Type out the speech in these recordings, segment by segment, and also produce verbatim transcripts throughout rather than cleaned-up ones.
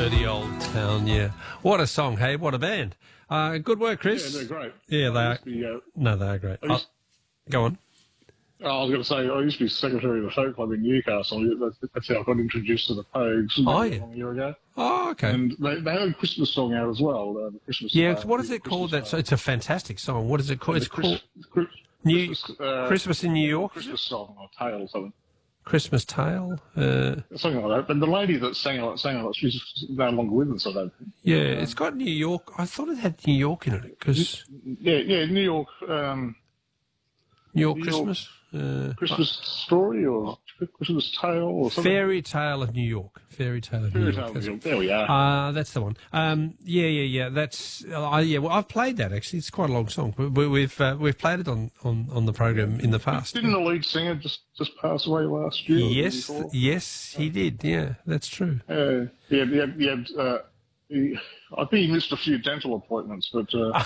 Dirty Old Town, yeah. What a song, hey? What a band. Uh, good work, Chris. Yeah, they're great. Yeah, they I are. used to be, uh, No, they are great. I used- Oh, go on. Oh, I was going to say, I used to be secretary of the folk club in Newcastle. That's, that's how I got introduced to the Pogues Oh, maybe yeah. a long year ago. Oh, okay. And they, they had a Christmas song out as well. Uh, the Christmas. Yeah, uh, what is it Christmas called? That's song. It's a fantastic song. What is it called? The It's Chris- called Chris- New Christmas, uh, Christmas in New York. Christmas song or tale or something. Christmas Tale. Uh, Something like that. But the lady that sang it, sang it, she's no longer with us, I don't think. yeah, it's got New York. I thought it had New York in it because Yeah, yeah, New York, um, New York New York- Christmas. Uh, Christmas story or Christmas tale or something. Fairy Tale of New York. Fairy Tale of Fairy New Tale York. of That's- New York. There we are. Uh, that's the one. Um, yeah, yeah, yeah. That's uh, yeah. Well, I've played that actually. It's quite a long song. We, we, we've uh, we've played it on, on, on the program in the past. Didn't the lead singer just, just pass away last year? or the year Yes, before? yes, he did. Yeah, that's true. Uh, yeah, yeah, yeah. Uh, he, I think he missed a few dental appointments, but. Uh,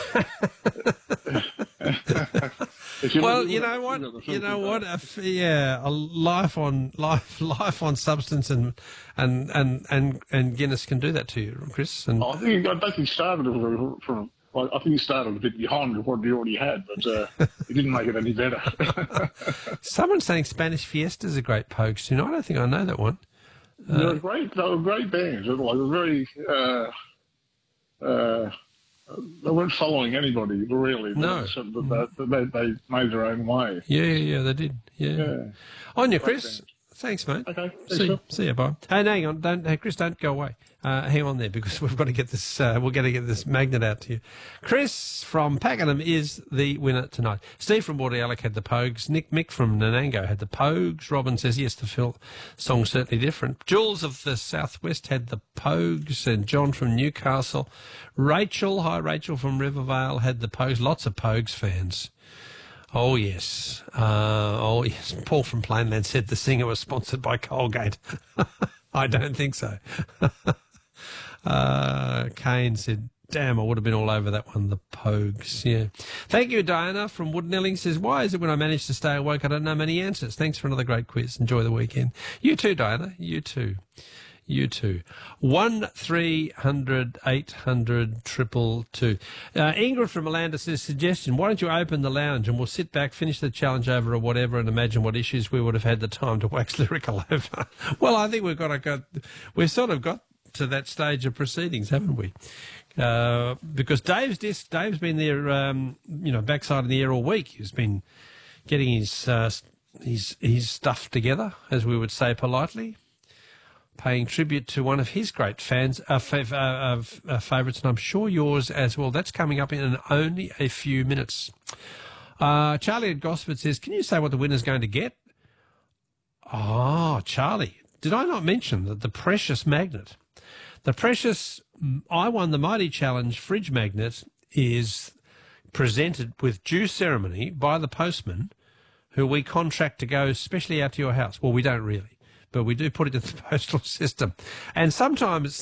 if you Well, look at you the- know what? look at the You film, know uh, what? If, yeah, a life on life, life on substance, and and and and and Guinness can do that to you, Chris. And I think I don't think he started from. from I think he started a bit behind what he already had, but uh, he didn't make it any better. someone's saying Spanish Fiesta's a great Pogues tune. I don't think I know that one. they were great. They were great bands. They were like very. Uh, uh, they weren't following anybody really. No. So they, they, they made their own way. Yeah, yeah, yeah, they did. Yeah. Yeah. On you, Chris. Thanks, mate. Okay. Thanks, See, Phil. see you, bye. Hey, no, hang on, don't, hey, Chris, don't go away. Uh, hang on there because we've got to get this. Uh, we're going to get this magnet out to you. Chris from Pakenham is the winner tonight. Steve from Bordeaux had the Pogues. Nick Mick from Nanango had the Pogues. Robin says yes, the Phil song's certainly different. Jules of the Southwest had the Pogues, and John from Newcastle. Rachel, hi Rachel from Rivervale had the Pogues. Lots of Pogues fans. Oh, yes. Uh, oh, yes. Paul from Plainland said the singer was sponsored by Colgate. I don't think so. uh, Kane said, damn, I would have been all over that one, the Pogues. Yeah. Thank you, Diana from Woodnelling says, why is it when I manage to stay awake, I don't know many answers? Thanks for another great quiz. Enjoy the weekend. You too, Diana. You too. You too. One three hundred eight hundred triple two. Uh, Ingrid from Malanda says, suggestion, why don't you open the lounge and we'll sit back, finish the challenge over or whatever and imagine what issues we would have had the time to wax lyrical over. Well, I think we've got to go, we've sort of got to that stage of proceedings, haven't we? Uh, because Dave's dis- Dave's been there, um, you know, backside in the air all week. He's been getting his, uh, his, his stuff together, as we would say politely, paying tribute to one of his great fans, uh, fav- uh, uh, favourites, and I'm sure yours as well. That's coming up in only a few minutes. Uh, Charlie at Gosford says, can you say what the winner's going to get? Oh, Charlie, did I not mention that the precious magnet, the precious I Won the Mighty Challenge fridge magnet is presented with due ceremony by the postman who we contract to go especially out to your house. Well, we don't really, but we do put it in the postal system. And sometimes